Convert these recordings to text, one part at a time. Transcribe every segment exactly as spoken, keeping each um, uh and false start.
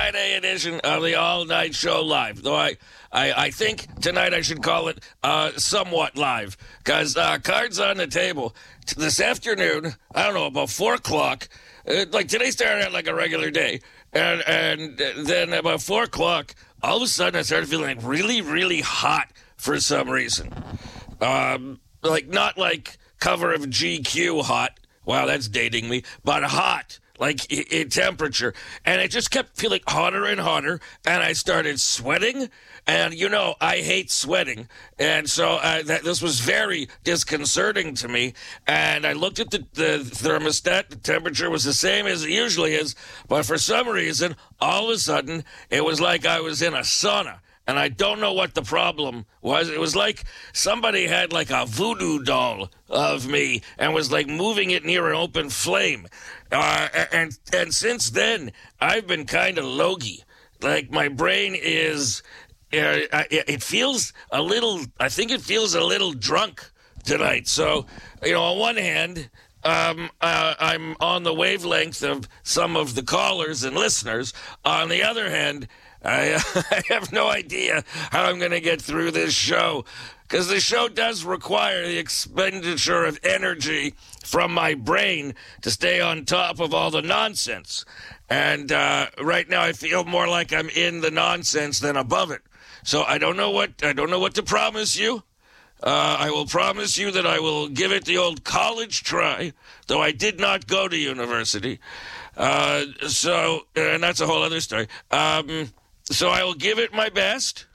Friday edition of the All Night Show Live. Though I, I, I think tonight I should call it uh, somewhat live, because uh, cards on the table this afternoon. I don't know, about four o'clock. Uh, like today started out like a regular day, and and then about four o'clock, all of a sudden I started feeling like really, really hot for some reason. Um, like not like cover of G Q hot. Wow, that's dating me. But hot, like in temperature. And it just kept feeling hotter and hotter. And I started sweating. And, you know, I hate sweating. And so uh, that, this was very disconcerting to me. And I looked at the, the thermostat. The temperature was the same as it usually is. But for some reason, all of a sudden, it was like I was in a sauna. And I don't know what the problem was. It was like somebody had like a voodoo doll of me and was like moving it near an open flame. Uh, and and since then, I've been kind of logy. Like my brain is, uh, it feels a little, I think it feels a little drunk tonight. So, you know, on one hand, Um, uh, I'm on the wavelength of some of the callers and listeners. On the other hand, I, I have no idea how I'm going to get through this show, because the show does require the expenditure of energy from my brain to stay on top of all the nonsense. And uh, right now I feel more like I'm in the nonsense than above it. So I don't know what I don't know what to promise you. Uh, I will promise you that I will give it the old college try, though I did not go to university. Uh, so, and that's a whole other story. Um, so I will give it my best,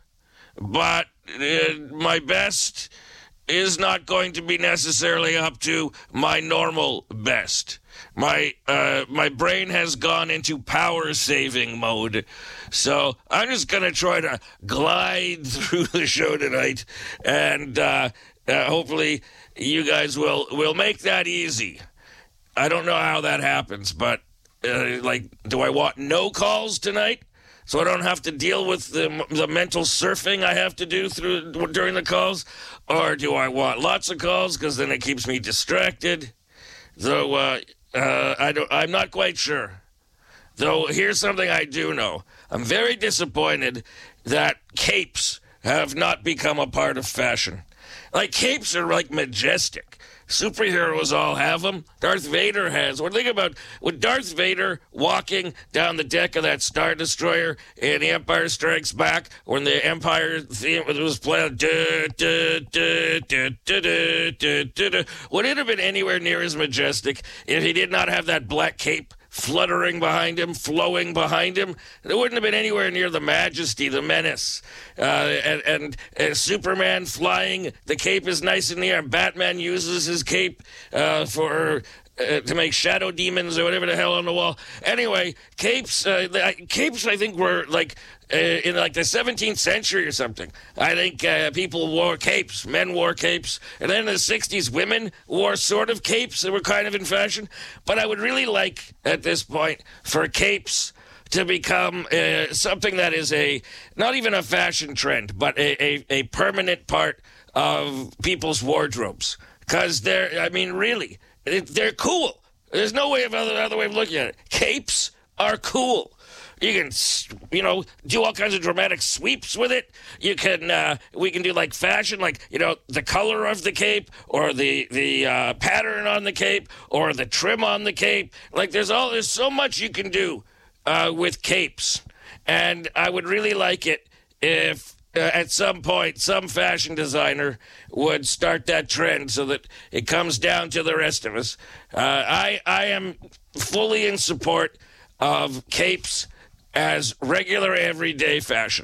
but uh, my best is not going to be necessarily up to my normal best. My uh, my brain has gone into power saving mode, so I'm just going to try to glide through the show tonight, and uh, uh, hopefully you guys will, will make that easy. I don't know how that happens, but uh, like, do I want no calls tonight? So I don't have to deal with the the mental surfing I have to do through during the calls? Or do I want lots of calls, because then it keeps me distracted? Though uh, uh, I don't, I'm not quite sure. Though here's something I do know. I'm very disappointed that capes have not become a part of fashion. Like, capes are like majestic. Superheroes all have them. Darth Vader has one. Think about with Darth Vader walking down the deck of that Star Destroyer in The Empire Strikes Back, when the Empire theme was playing. Duh, duh, duh, duh, duh, duh, duh, duh, duh. Would it have been anywhere near as majestic if he did not have that black cape fluttering behind him, flowing behind him? It wouldn't have been anywhere near the majesty, the menace. Uh, and and uh, Superman flying, the cape is nice in the air. Batman uses his cape uh, for uh, to make shadow demons or whatever the hell on the wall. Anyway, capes, uh, the, capes, I think were like uh, in like the seventeenth century or something. I think uh, people wore capes, men wore capes, and then in the sixties, women wore sort of capes that were kind of in fashion. But I would really like at this point for capes to become uh, something that is a not even a fashion trend, but a, a, a permanent part of people's wardrobes. Because they're, I mean, really, they're cool. There's no way of other, other way of looking at it. Capes are cool. You can, you know, do all kinds of dramatic sweeps with it. You can, uh, we can do like fashion, like, you know, the color of the cape, or the the uh, pattern on the cape, or the trim on the cape. Like, there's all, there's so much you can do uh, with capes, and I would really like it if uh, at some point some fashion designer would start that trend, so that it comes down to the rest of us. Uh, I I am fully in support of capes as regular everyday fashion.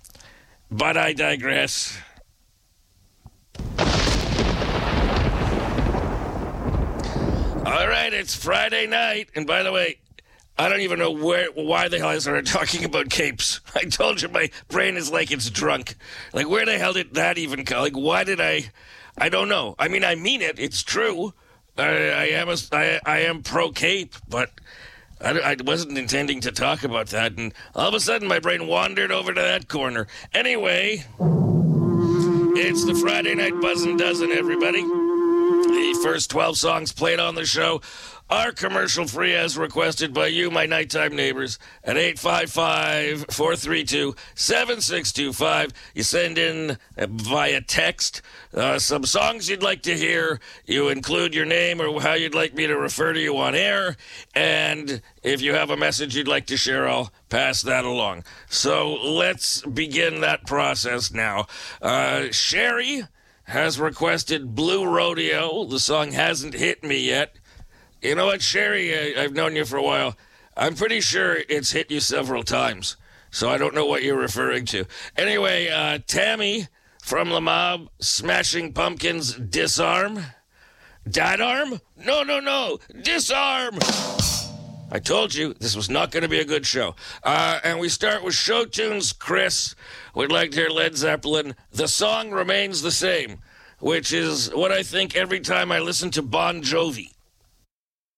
But I digress. All right, it's Friday night, and by the way, I don't even know where, why the hell I started talking about capes. I told you my brain is like it's drunk. Like, where the hell did that even come? Like, why did I? I don't know. I mean, I mean it. It's true. I, I am a, I, I am pro cape, but I, I wasn't intending to talk about that, and all of a sudden my brain wandered over to that corner. Anyway, it's the Friday Night Buzzin' Dozen, everybody. The first twelve songs played on the show are commercial-free as requested by you, my nighttime neighbors, at eight five five, four three two, seven six two five. You send in uh, via text uh, some songs you'd like to hear. You include your name or how you'd like me to refer to you on air. And if you have a message you'd like to share, I'll pass that along. So let's begin that process now. Uh, Sherry has requested Blue Rodeo. The song hasn't hit me yet. You know what, Sherry, I, I've known you for a while. I'm pretty sure it's hit you several times, so I don't know what you're referring to. Anyway, uh, Tammy from La Mob, Smashing Pumpkins, Disarm. Dad Arm? No, no, no, Disarm! I told you this was not going to be a good show. Uh, and we start with Show Tunes. Chris would like to hear Led Zeppelin. The song remains the same, which is what I think every time I listen to Bon Jovi.